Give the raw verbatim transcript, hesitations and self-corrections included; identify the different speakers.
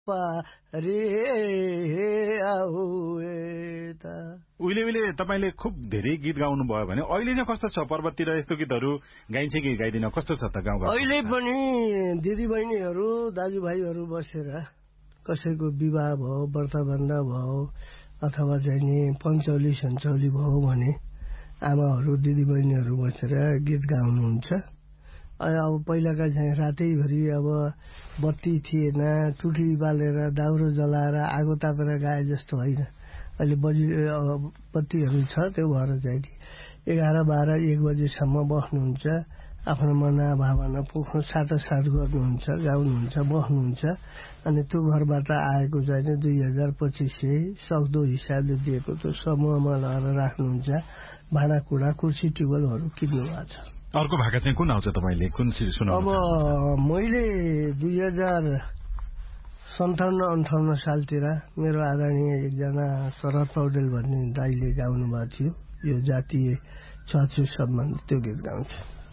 Speaker 1: पारे आऊ यता।
Speaker 2: उहिले उहिले तपाईले खुब धेरै गीत गाउनु भयो भने अहिले चाहिँ कस्तो छ? पर्वततिर यस्तो गीतहरू गाइन्छ कि गाइदिन? कस्तो छ त गाउँघरमा?
Speaker 1: अहिले पनि दिदीबहिनीहरू दाजुभाइहरू बसेर कसैको विवाह भयो, व्रतबन्ध भयो अथवा चाहिँ नि पञ्चौली सञ्चौली भयो भने आमाहरू दिदीबहिनीहरू बसेर गीत गाउनुहुन्छ। अब पहिलाका चाहिँ रातैभरि अब बत्ती थिएन, टुकी बालेर दाउरो जलाएर आगो तापेर गाए जस्तो होइन। अहिले बजी बत्तीहरू छ, त्यो भएर चाहिँ एघार बाह्र एक बजीसम्म बस्नुहुन्छ, आफ्नो मना भावना पोख्नु साटासाट गर्नुहुन्छ, गाउनुहुन्छ, बस्नुहुन्छ। अनि त्यो घरबाट आएको चाहिँ दुई हजार पच्चिस सय सक्दो हिसाबले दिएको त्यो समूहमा लगेर राख्नुहुन्छ। भाँडाकुँडा कुर्सी टेबलहरू किन्नु भएको छ।
Speaker 2: अर्को भाका चाहिँ कुन आउँछ? तपाईँले कुन सुनाउनु?
Speaker 1: अब मैले दुई हजार सन्ताउन्न अन्ठाउन्न सालतिर मेरो आदरणीय एकजना शरद पौडेल भन्ने दाइले गाउनु भएको थियो, यो जातीय छुवाछुत सम्बन्धी त्यो गीत गाउँछु।